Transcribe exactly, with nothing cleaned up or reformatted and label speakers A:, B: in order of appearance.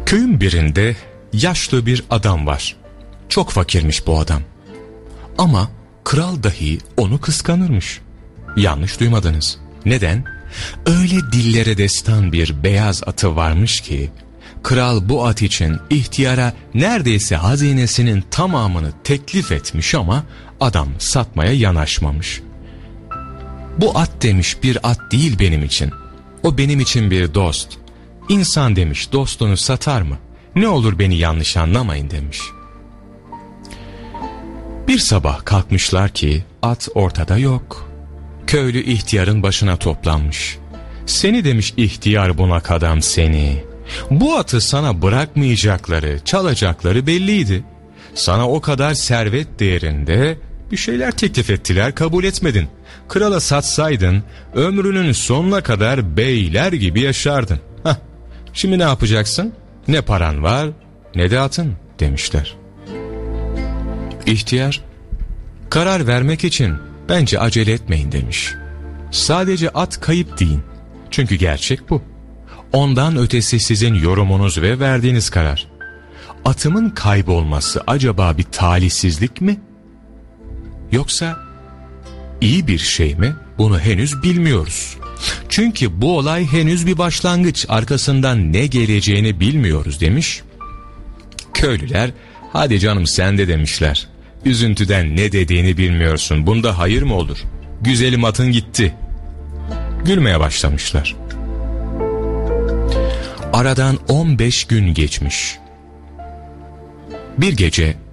A: Köyün birinde yaşlı bir adam var. Çok fakirmiş bu adam. Ama kral dahi onu kıskanırmış. Yanlış duymadınız. Neden? Öyle dillere destan bir beyaz atı varmış ki, kral bu at için ihtiyara neredeyse hazinesinin tamamını teklif etmiş ama adam satmaya yanaşmamış. Bu at demiş bir at değil benim için. O benim için bir dost. İnsan demiş dostunu satar mı? Ne olur beni yanlış anlamayın demiş. Bir sabah kalkmışlar ki at ortada yok. Köylü ihtiyarın başına toplanmış. Seni demiş ihtiyar bunak adam seni. Bu atı sana bırakmayacakları, çalacakları belliydi. Sana o kadar servet değerinde bir şeyler teklif ettiler, kabul etmedin. Krala satsaydın ömrünün sonuna kadar beyler gibi yaşardın. Hah, şimdi ne yapacaksın? Ne paran var ne de atın demişler. İhtiyar, karar vermek için bence acele etmeyin demiş. Sadece at kayıp deyin. Çünkü gerçek bu. Ondan ötesi sizin yorumunuz ve verdiğiniz karar. Atımın kaybolması acaba bir talihsizlik mi? Yoksa iyi bir şey mi? Bunu henüz bilmiyoruz. Çünkü bu olay henüz bir başlangıç. Arkasından ne geleceğini bilmiyoruz demiş. Köylüler, hadi canım sen de demişler. Üzüntüden ne dediğini bilmiyorsun. Bunda hayır mı olur? Güzelim atın gitti. Gülmeye başlamışlar. Aradan on beş gün geçmiş. Bir gece